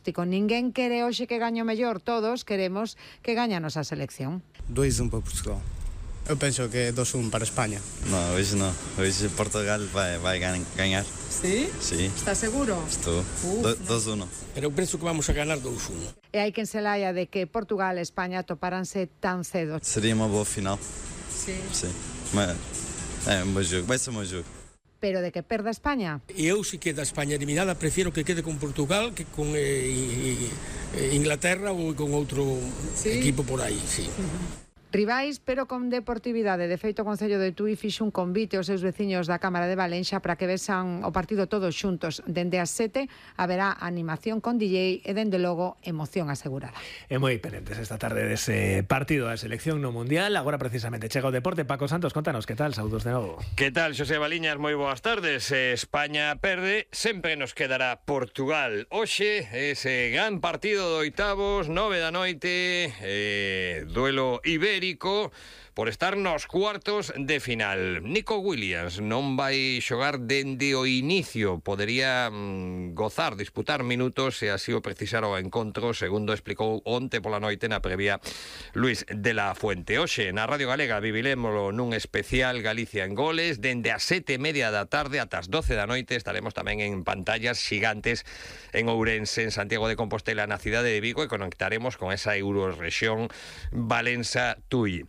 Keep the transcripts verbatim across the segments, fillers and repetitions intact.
pronóstico. Ninguén quere hoxe que gañe o mellor, todos queremos que gañe a nosa selección. dois a um para Portugal. Eu penso que dois a um para Espanha. No, hoje não. Hoje Portugal vai, vai ganhar. Sí? Sí. Está seguro? Estou. dois a um. Pero eu penso que vamos a ganar dois a um. E hai quen se laia de que Portugal e España toparanse tan cedo. Seria uma boa final. Sí. Sim. Mas é um bom jogo. Vai ser um bom jogo. Pero de que perda España? E eu, se queda España eliminada, prefiero que quede con Portugal que con eh, eh, Inglaterra ou con outro ¿Sí? equipo por aí, sí. Uh-huh. Rivais, pero con deportividade. De feito, o Concello de Tui fixe un convite aos seus veciños da Cámara de Valencia para que vexan o partido todos xuntos. Dende as sete haberá animación con D J e, dende logo, emoción asegurada. E moi penentes esta tarde dese partido da selección no Mundial. Agora, precisamente, chega o deporte. Paco Santos, contanos, que tal? Saúdos de novo. Que tal, Xosé Baliñas? Moi boas tardes. España perde, sempre nos quedará Portugal. Hoxe, ese gran partido de oitavos, nove da noite, eh, duelo ibérico, por estar nos cuartos de final. Nico Williams non vai xogar dende o inicio, podería mm, gozar, disputar minutos se así o precisara o encontro, segundo explicou onte pola noite na previa Luis de la Fuente. Hoxe na Radio Galega vivirémolo nun especial Galicia en goles, dende as sete e media da tarde ata as doce da noite estaremos tamén en pantallas xigantes en Ourense, en Santiago de Compostela, na cidade de Vigo, e conectaremos con esa Eurorrexión Valença-Tui.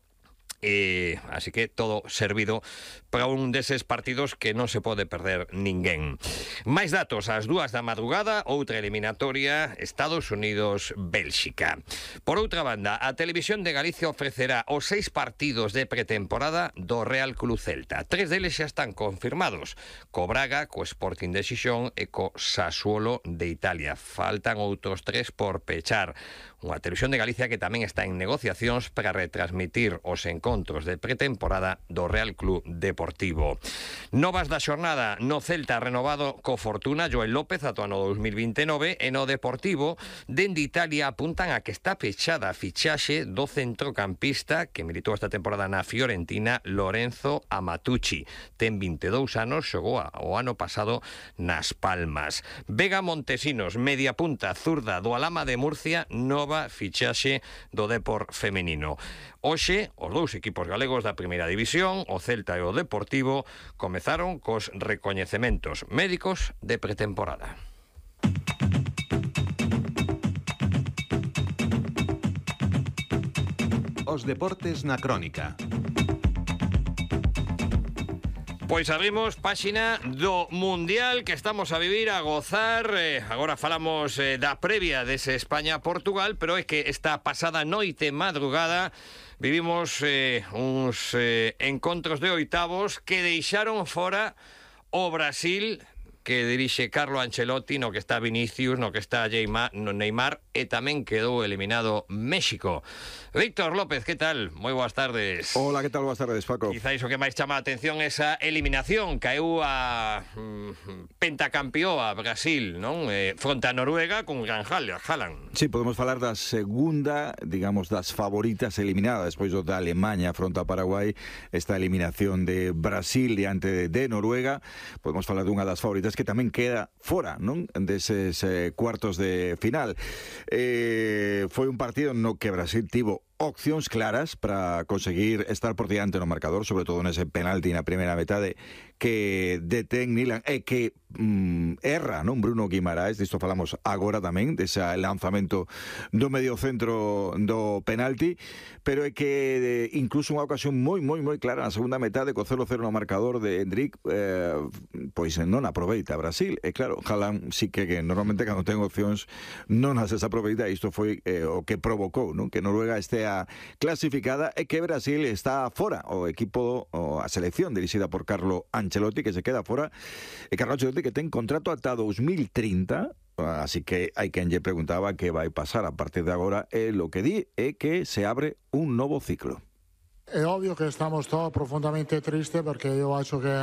Eh, así que todo servido para un deses partidos que non se pode perder ninguén. Máis datos, ás dúas da madrugada, outra eliminatoria, Estados Unidos-Bélxica. Por outra banda, a Televisión de Galicia ofrecerá os seis partidos de pretemporada do Real Club Celta. Tres deles xa están confirmados: co Braga, co Sporting de Xixón e co Sassuolo de Italia. Faltan outros tres por pechar. Unha Televisión de Galicia que tamén está en negociacións para retransmitir os encontros de pretemporada do Real Club Deportivo. Novas da xornada no Celta renovado co Fortuna, Joel López ata o ano dos mil vinte e nove, e no Deportivo dende Italia apuntan a que está pechada a fichaxe do centrocampista que militou esta temporada na Fiorentina, Lorenzo Amatucci. Ten vinte e dous anos, xogou o ano pasado nas Palmas. Vega Montesinos, media punta zurda do Alhama de Murcia, nova fichaxe do Depor femenino. Hoxe, os dous equipos galegos da primeira división, o Celta e o Deportivo, comezaron cos recoñecementos médicos de pretemporada. Os deportes na crónica. Pois abrimos páxina do Mundial que estamos a vivir, a gozar. eh, Agora falamos eh, da previa dese España-Portugal, pero é que esta pasada noite madrugada vivimos eh, uns eh, encontros de oitavos que deixaron fora o Brasil, que dirixe Carlo Ancelotti, no que está Vinicius, no que está Neymar, e tamén quedou eliminado México. Víctor López, que tal? Moi boas tardes. Hola, que tal? Boas tardes, Paco. Quizáis o que máis chama a atención esa eliminación. Caeu a mm, pentacampeoa Brasil, non? Eh, fronte a Noruega con gran Haaland. Sí, podemos falar da segunda, digamos, das favoritas eliminadas despois do da Alemanha fronte a Paraguai. Esta eliminación de Brasil diante de, de Noruega. Podemos falar dunha das favoritas que tamén queda fora, non? Deses eh, cuartos de final. Eh, foi un partido no que Brasil tivo opcións claras para conseguir estar por diante no marcador, sobre todo nese penalti na primeira metade que detén Nilan e que mm, erra, non? Bruno Guimaraes, disto falamos agora tamén, dese lanzamento do mediocentro do penalti, pero é que de, incluso unha ocasión moi, moi, moi clara na segunda metade co cero cero no marcador de Endrick, eh, pois non aproveita Brasil, e claro, Haaland sí que, que normalmente cando ten opcións non as desaproveita, e isto foi eh, o que provocou, non? Que Noruega este clasificada e que Brasil está fora, o equipo, o a selección dirixida por Carlo Ancelotti, que se queda fora, e Carlo Ancelotti que ten contrato ata dos mil trinta, así que hai quen lle preguntaba que vai pasar a partir de agora, e lo que di é que se abre un novo ciclo. É obvio que estamos todos profundamente tristes, porque eu acho que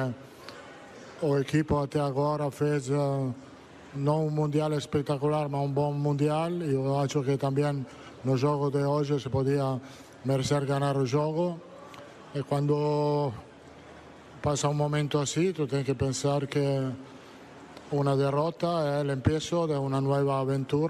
o equipo até agora fez uh, non un mundial espectacular, ma un bon mundial. Eu acho que tamén no jogo de hoje se podía merecer ganar o jogo, e quando passa un momento así tu tens que pensar que una derrota é o empiezo de una nueva aventura.